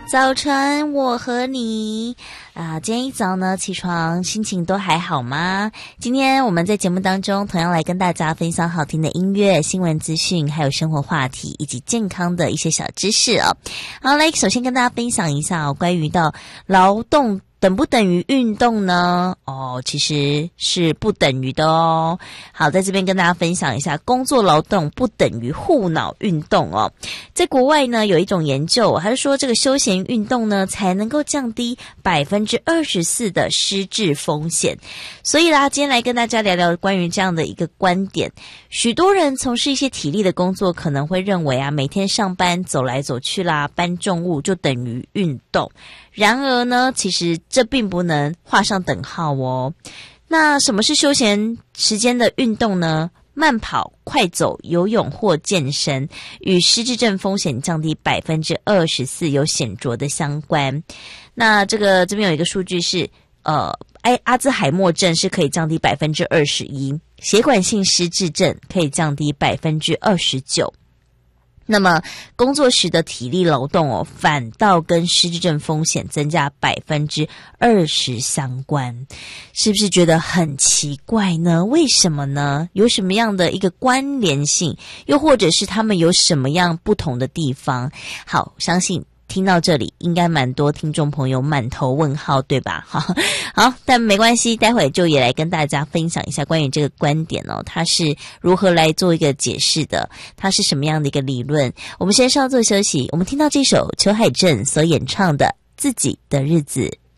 早晨，我和你今天一早呢起床心情都还好吗？今天我们在节目当中同样来跟大家分享好听的音乐、新闻资讯，还有生活话题以及健康的一些小知识哦。好，来首先跟大家分享一下关于到劳动等不等于运动呢？其实是不等于的哦。好，在这边跟大家分享一下，工作劳动不等于护脑运动哦。在国外呢，有一种研究，还是说这个休闲运动呢，才能够降低24%的失智风险。所以啦，今天来跟大家聊聊关于这样的一个观点。许多人从事一些体力的工作，可能会认为每天上班走来走去啦，搬重物就等于运动。然而呢，其实这并不能画上等号哦。那什么是休闲时间的运动呢？慢跑、快走、游泳或健身与失智症风险降低24%有显著的相关。那这边有一个数据是阿兹海默症是可以降低21%，血管性失智症可以降低29%。那么工作时的体力劳动反倒跟失智症风险增加20%相关，是不是觉得很奇怪呢？为什么呢？有什么样的一个关联性？又或者是他们有什么样不同的地方？好，相信听到这里应该蛮多听众朋友满头问号，对吧？好，但没关系，待会就也来跟大家分享一下关于这个观点它是如何来做一个解释的，它是什么样的一个理论。我们先稍作休息，我们听到这首裘海正所演唱的《自己的日子》。